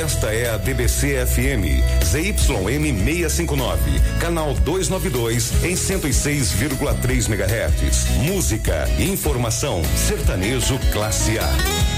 Esta é a DBC FM, ZYM 659, canal 292 em 106,3 MHz. Música, informação, sertanejo classe A.